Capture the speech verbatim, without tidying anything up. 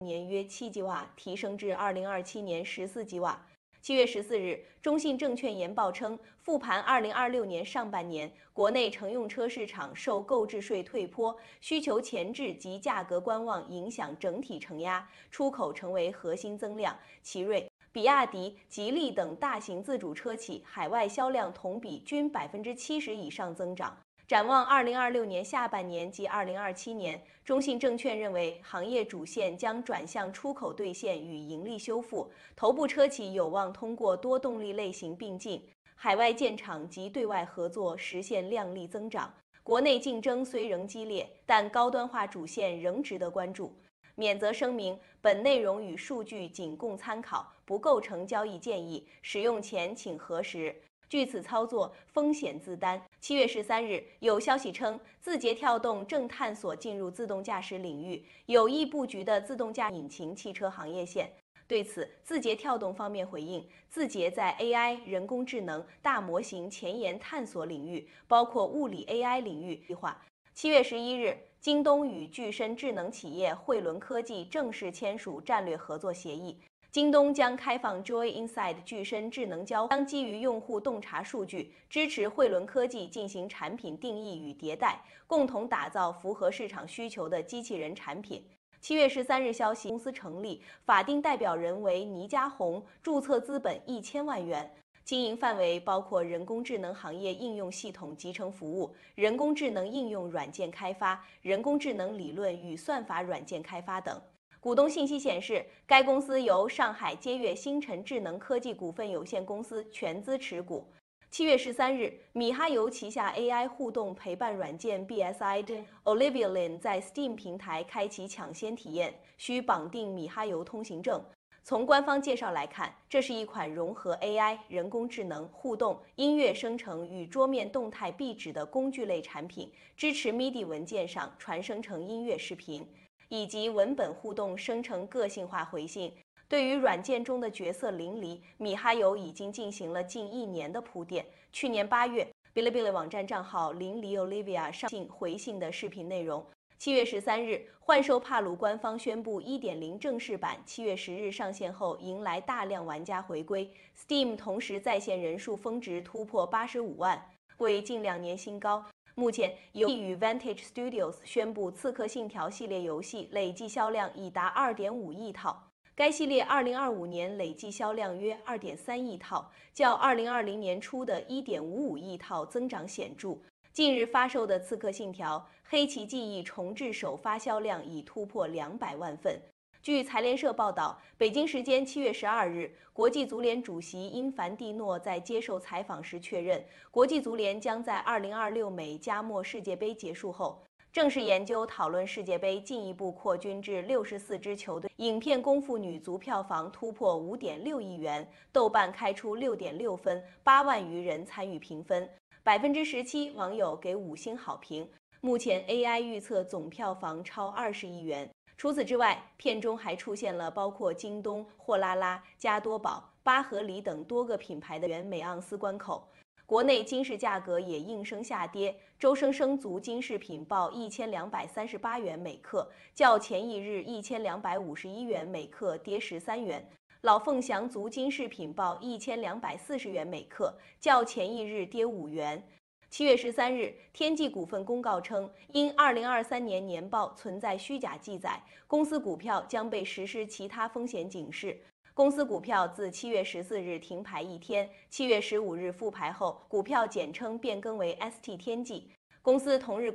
年约七吉瓦，提升至二零二七年十四吉瓦。七月十四日，中信证券研报称，复盘二零二六年上半年，国内乘用车市场受购置税退坡、需求前置及价格观望影响，整体承压，出口成为核心增量。奇瑞、比亚迪、吉利等大型自主车企海外销量同比均百分之七十以上增长。展望二零二六年下半年及二零二七年，中信证券认为行业主线将转向出口兑现与盈利修复，头部车企有望通过多动力类型并进、海外建厂及对外合作实现量丽增长。国内竞争虽仍激烈，但高端化主线仍值得关注。免责声明：本内容与数据仅供参考，不构成交易建议，使用前请核实。据此操作，风险自担。七月十三日，有消息称，字节跳动正探索进入自动驾驶领域，有意布局的自动驾引擎汽车行业线。对此，字节跳动方面回应，字节在 A I、人工智能、大模型前沿探索领域，包括物理 A I 领域计划。七月十一日，京东与具身智能企业汇伦科技正式签署战略合作协议。京东将开放 Joy Inside 具身智能交互，将基于用户洞察数据，支持汇伦科技进行产品定义与迭代，共同打造符合市场需求的机器人产品。七月十三日消息，公司成立，法定代表人为倪家红，注册资本一千万元，经营范围包括人工智能行业应用系统集成服务、人工智能应用软件开发、人工智能理论与算法软件开发等。股东信息显示，该公司由上海接悦星辰智能科技股份有限公司全资持股。七月十三日，米哈游旗下 A I 互动陪伴软件 B S I 的 Olivia Lin 在 Steam 平台开启抢先体验，需绑定米哈游通行证。从官方介绍来看，这是一款融合 A I、人工智能、互动、音乐生成与桌面动态壁纸的工具类产品，支持 M I D I 文件上传生成音乐视频，以及文本互动生成个性化回信。对于软件中的角色淋漓，米哈游已经进行了近一年的铺垫。去年八月，哔哩哔哩网站账号淋漓 Olivia 上信回信的视频内容。七月十三日，幻兽帕鲁官方宣布 一点零 正式版七月十日上线后，迎来大量玩家回归。Steam 同时在线人数峰值突破八十五万，为近两年新高。目前，游戏与 Vantage Studios 宣布，《刺客信条》系列游戏累计销量已达 二点五亿套。该系列二零二五年累计销量约 二点三亿套，较二零二零年初的 一点五五亿套增长显著。近日发售的《刺客信条：黑旗记忆》重置首发销量已突破两百万份。据财联社报道，北京时间七月十二日，国际足联主席因凡蒂诺在接受采访时确认，国际足联将在二零二六美加墨世界杯结束后，正式研究讨论世界杯进一步扩军至六十四支球队。影片《功夫》女足票房突破 五点六亿元，豆瓣开出 六点六分，八万余人参与评分， 百分之十七 网友给五星好评。目前 A I 预测总票房超二十亿元。除此之外，片中还出现了包括京东、货拉拉、加多宝、巴合里等多个品牌的原每盎司关口。国内金饰价格也应声下跌，周生生足金饰品报一千两百三十八元每克，较前一日一千两百五十一元每克跌十三元。老凤祥足金饰品报一千两百四十元每克，较前一日跌五元。七月十三日，天际股份公告称，因二零二三年年报存在虚假记载，公司股票将被实施其他风险警示。公司股票自七月十四日停牌一天，七月十五日复牌后，股票简称变更为 S T 天际。公司同日